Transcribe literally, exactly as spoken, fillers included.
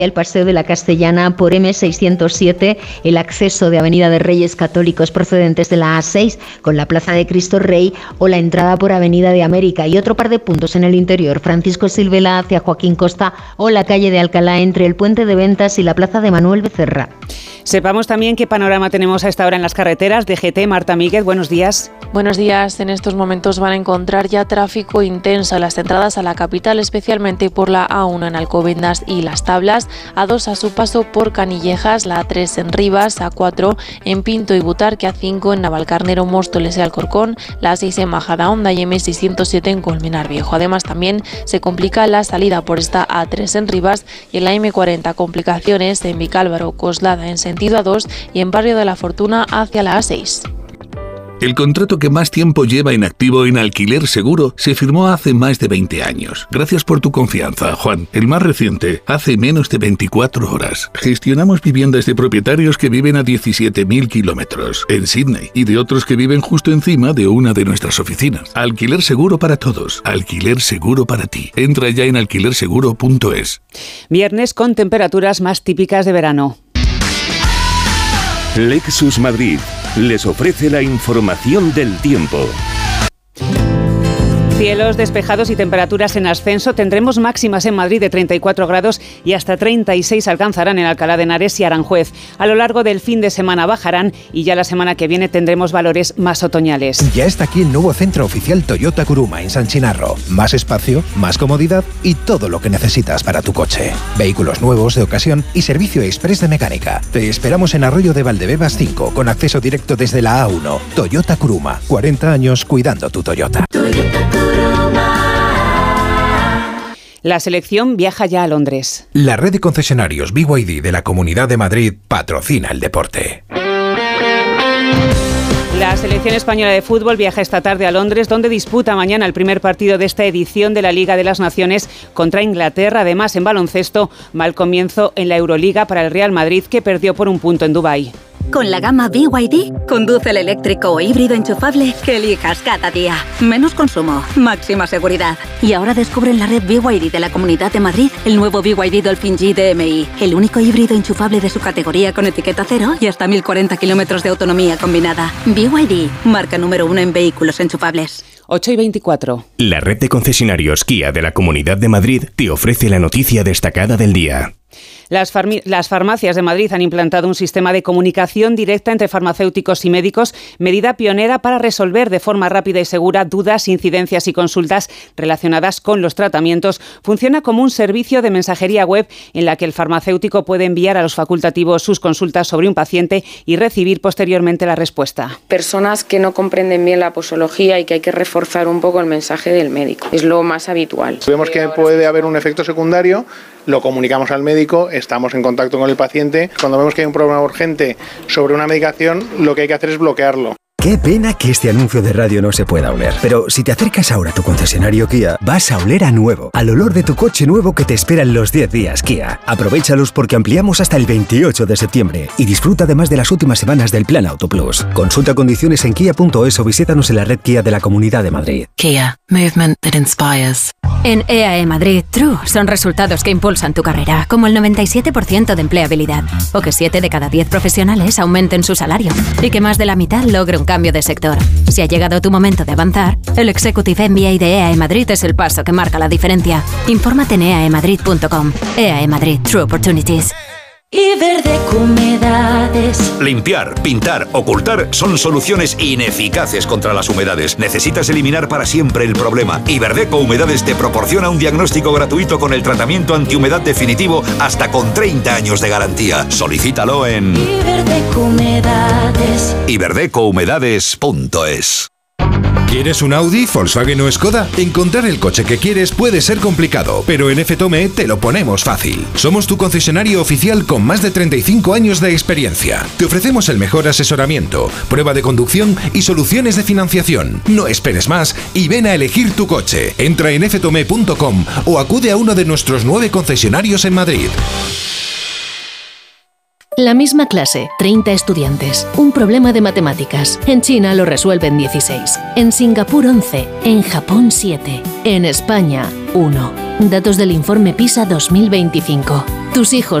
El Paseo de la Castellana por eme seiscientos siete, el acceso de Avenida de Reyes Católicos procedentes de la A seis con la Plaza de Cristo Rey o la entrada por Avenida de América y otro par de puntos en el interior, Francisco Silvela hacia Joaquín Costa o la calle de Alcalá entre el Puente de Ventas y la Plaza de Manuel Becerra. Sepamos también qué panorama tenemos a esta hora en las carreteras. D G T, Marta Míguez, buenos días. Buenos días. En estos momentos van a encontrar ya tráfico intenso en las entradas a la capital, especialmente por la A uno en Alcobendas y Las Tablas, A dos a su paso por Canillejas, la A tres en Rivas, A cuatro en Pinto y Butarque, A cinco en Navalcarnero, Móstoles y Alcorcón, la A seis en Majadahonda y eme seiscientos siete en Colmenar Viejo. Además, también se complica la salida por esta A tres en Rivas y en la eme cuarenta complicaciones en Vicálvaro, Coslada en sentido A dos y en Barrio de la Fortuna hacia la A seis. El contrato que más tiempo lleva en activo en Alquiler Seguro se firmó hace más de veinte años. Gracias por tu confianza, Juan. El más reciente, hace menos de veinticuatro horas. Gestionamos viviendas de propietarios que viven a diecisiete mil kilómetros en Sydney y de otros que viven justo encima de una de nuestras oficinas. Alquiler Seguro para todos. Alquiler Seguro para ti. Entra ya en alquiler seguro punto es. Viernes con temperaturas más típicas de verano. Lexus Madrid les ofrece la información del tiempo. Cielos despejados y temperaturas en ascenso. Tendremos máximas en Madrid de treinta y cuatro grados y hasta treinta y seis alcanzarán en Alcalá de Henares y Aranjuez. A lo largo del fin de semana bajarán y ya la semana que viene tendremos valores más otoñales. Ya está aquí el nuevo centro oficial Toyota Kuruma en San Chinarro. Más espacio, más comodidad y todo lo que necesitas para tu coche. Vehículos nuevos de ocasión y servicio express de mecánica. Te esperamos en Arroyo de Valdebebas cinco con acceso directo desde la A uno. Toyota Kuruma. cuarenta años cuidando tu Toyota. Toyota Kuruma. La selección viaja ya a Londres. La red de concesionarios B Y D de la Comunidad de Madrid patrocina el deporte. La selección española de fútbol viaja esta tarde a Londres, donde disputa mañana el primer partido de esta edición de la Liga de las Naciones contra Inglaterra. Además, en baloncesto, mal comienzo en la Euroliga para el Real Madrid, que perdió por un punto en Dubái. Con la gama B Y D, conduce el eléctrico o híbrido enchufable que elijas cada día. Menos consumo, máxima seguridad. Y ahora descubre en la red B Y D de la Comunidad de Madrid el nuevo B Y D Dolphin G D M I, el único híbrido enchufable de su categoría con etiqueta cero y hasta mil cuarenta kilómetros de autonomía combinada. B Y D, marca número uno en vehículos enchufables. ocho y veinticuatro. La red de concesionarios Kia de la Comunidad de Madrid te ofrece la noticia destacada del día. Las, farmi- las farmacias de Madrid han implantado un sistema de comunicación directa entre farmacéuticos y médicos, medida pionera para resolver de forma rápida y segura dudas, incidencias y consultas relacionadas con los tratamientos. Funciona como un servicio de mensajería web en la que el farmacéutico puede enviar a los facultativos sus consultas sobre un paciente y recibir posteriormente la respuesta. Personas que no comprenden bien la posología y que hay que reforzar un poco el mensaje del médico. Es lo más habitual. Vemos que puede haber un efecto secundario, lo comunicamos al médico, estamos en contacto con el paciente. Cuando vemos que hay un problema urgente sobre una medicación, lo que hay que hacer es bloquearlo. Qué pena que este anuncio de radio no se pueda oler. Pero si te acercas ahora a tu concesionario Kia, vas a oler a nuevo, al olor de tu coche nuevo que te espera en los diez días Kia. Aprovéchalos porque ampliamos hasta el veintiocho de septiembre y disfruta además de las últimas semanas del Plan Auto Plus. Consulta condiciones en kia punto es o visítanos en la red Kia de la Comunidad de Madrid. Kia, movement that inspires. En E A E Madrid, True son resultados que impulsan tu carrera, como el noventa y siete por ciento de empleabilidad, o que siete de cada diez profesionales aumenten su salario, y que más de la mitad logre un cambio de sector. Si ha llegado tu momento de avanzar, el Executive M B A de E A E Madrid es el paso que marca la diferencia. Infórmate en e a e madrid punto com. E A E Madrid, True Opportunities. Iberdeco Humedades. Limpiar, pintar, ocultar son soluciones ineficaces contra las humedades. Necesitas eliminar para siempre el problema. Iberdeco Humedades te proporciona un diagnóstico gratuito con el tratamiento antihumedad definitivo hasta con treinta años de garantía. Solicítalo en Iberdeco Humedades. iberdeco humedades punto es. ¿Quieres un Audi, Volkswagen o Skoda? Encontrar el coche que quieres puede ser complicado, pero en F Tome te lo ponemos fácil. Somos tu concesionario oficial con más de treinta y cinco años de experiencia. Te ofrecemos el mejor asesoramiento, prueba de conducción y soluciones de financiación. No esperes más y ven a elegir tu coche. Entra en f tome punto com o acude a uno de nuestros nueve concesionarios en Madrid. La misma clase, treinta estudiantes, un problema de matemáticas. En China lo resuelven dieciséis, en Singapur once, en Japón siete, en España uno. Datos del informe PISA dos mil veinticinco. Tus hijos